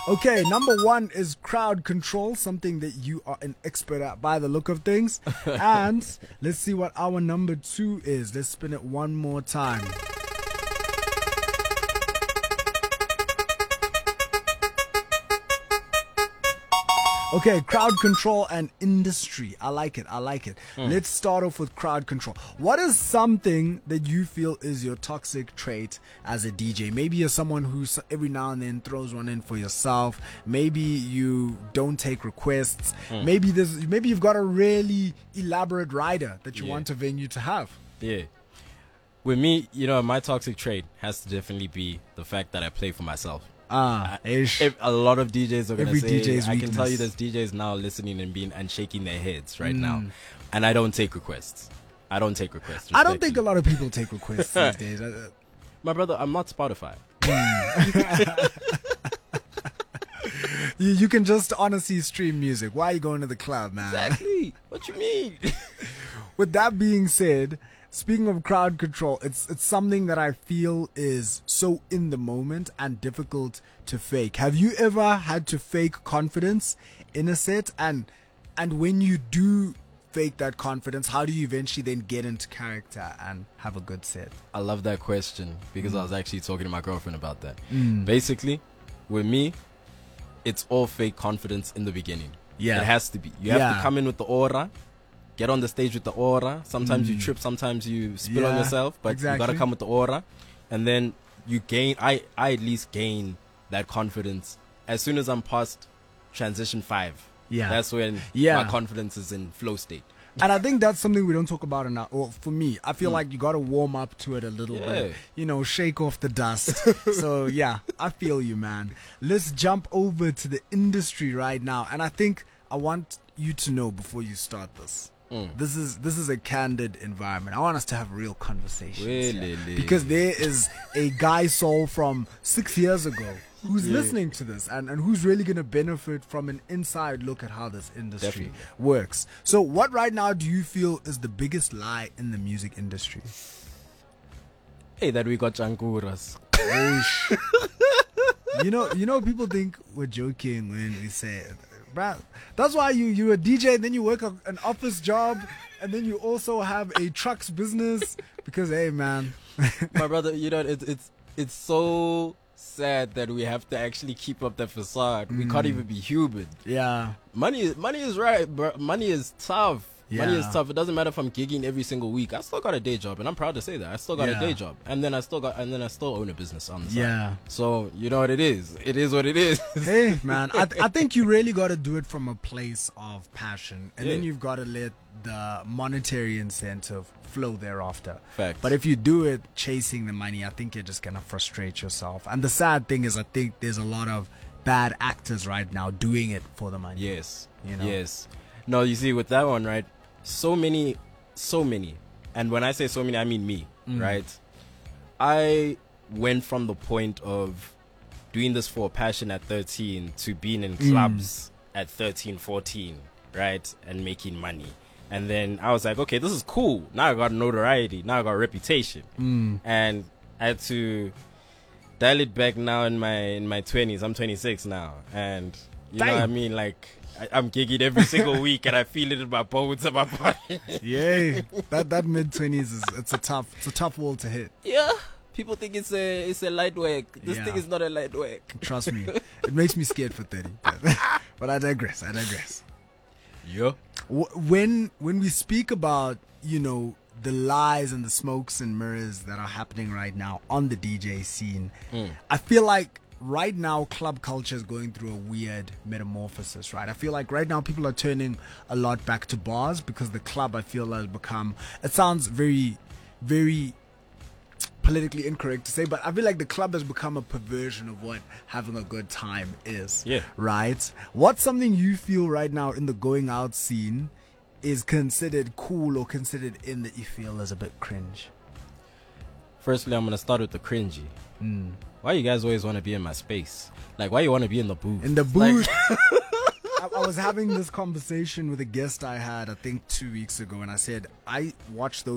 Okay, number one is crowd control, something that you are an expert at by the look of things. And let's see what our number two is. Let's spin it one more time. Okay, crowd control and industry. I like it. Let's start off with crowd control. What is something that you feel is your toxic trait as a DJ? Maybe you're someone who every now and then throws one in for yourself. Maybe you don't take requests. Maybe you've got a really elaborate rider that you want a venue to have. Yeah. With me, my toxic trait has to definitely be the fact that I play for myself. If a lot of DJs are going to say, DJ's I can weakness. tell you there's DJs now listening and shaking their heads right now. And I don't take requests. I don't think a lot of people take requests these days. My brother, I'm not Spotify. You can just honestly stream music. Why are you going to the club, man? Exactly. What you mean? With that being said, speaking of crowd control, it's something that I feel is so in the moment and difficult to fake. Have you ever had to fake confidence in a set? And when you do fake that confidence, how do you eventually then get into character and have a good set? I love that question because I was actually talking to my girlfriend about that. Basically, with me, it's all fake confidence in the beginning. Yeah. It has to be. You have to come in with the aura. Get on the stage with the aura. Sometimes you trip, sometimes you spill on yourself, but you gotta come with the aura. And then you gain, I at least gain that confidence as soon as I'm past transition 5. Yeah. That's when my confidence is in flow state. And I think that's something we don't talk about enough. Well, for me, I feel like you gotta warm up to it a little bit. Shake off the dust. So yeah, I feel you, man. Let's jump over to the industry right now. And I think I want you to know before you start this. This is a candid environment. I want us to have real conversations here. Because there is a guy soul from 6 years ago who's listening to this and who's really going to benefit from an inside look at how this industry works. So what right now do you feel is the biggest lie in the music industry? Hey, that we got Chankuras. You know people think we're joking when we say it. Bruh, that's why you're a DJ and then you work an office job and then you also have a trucks business because hey man. My brother, it's so sad that we have to actually keep up that facade. We can't even be human. Yeah. Money is right, bro. Money is tough. Yeah. Money is tough. It doesn't matter if I'm gigging every single week. I still got a day job, and I'm proud to say that. I still got a day job, and then I still own a business on the side. Yeah. So you know what it is. It is what it is. Hey man, I think you really got to do it from a place of passion, and then you've got to let the monetary incentive flow thereafter. Facts. But if you do it chasing the money, I think you're just gonna frustrate yourself. And the sad thing is, I think there's a lot of bad actors right now doing it for the money. Yes. Yes. No, you see, with that one, right? So many, and when I say so many, I mean me, right? I went from the point of doing this for a passion at 13 to being in clubs at 13, 14, right? And making money. And then I was like, okay, this is cool. Now I got notoriety. Now I got reputation. And I had to dial it back now in my 20s. I'm 26 now. And you know what I mean? Like, I'm gigging every single week, and I feel it in my bones and my body. Yeah, that mid-20s it's a tough wall to hit. Yeah, people think it's a light work. This thing is not a light work. Trust me, it makes me scared for 30. But I digress. Yeah. When we speak about the lies and the smokes and mirrors that are happening right now on the DJ scene, I feel like right now club culture is going through a weird metamorphosis, right? I feel like right now people are turning a lot back to bars because the club, I feel, has become, it sounds very, very politically incorrect to say, but I feel like the club has become a perversion of what having a good time is. Yeah. Right? What's something you feel right now in the going out scene is considered cool or considered in that you feel is a bit cringe? Firstly, I'm going to start with the cringy. Why you guys always want to be in my space? Like, why you want to be in the booth? In the booth? Like, I was having this conversation with a guest I had, I think 2 weeks ago, and I said, I watch those